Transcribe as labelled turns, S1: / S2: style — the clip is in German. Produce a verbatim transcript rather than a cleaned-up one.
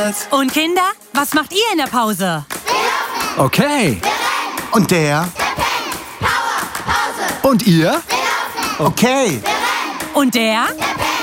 S1: jetzt.
S2: Und Kinder, was macht ihr in der Pause?
S1: Okay.
S3: Und der?
S1: Und ihr?
S3: Okay.
S2: Und der?
S4: Der